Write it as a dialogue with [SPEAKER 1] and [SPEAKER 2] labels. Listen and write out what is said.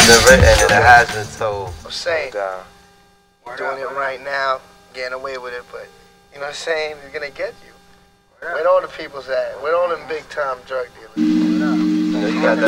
[SPEAKER 1] been written and it has been told.
[SPEAKER 2] I'm saying, you're doing it right now, getting away with it, but you know what I'm saying? It's gonna get you. Where all the people's at? Where all them big time drug dealers?
[SPEAKER 1] You know, you got that.